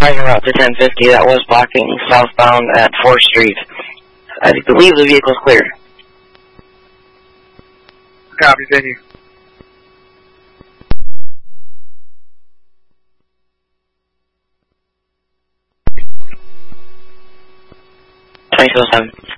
parking route to 1050 that was blocking southbound at 4th Street. I believe the vehicle's clear. Copy, thank you. Twenty-seven.